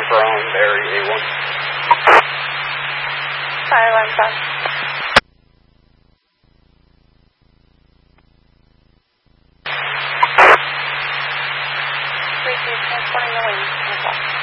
from Barry A1. Hi, I'm done. Transporting the wings.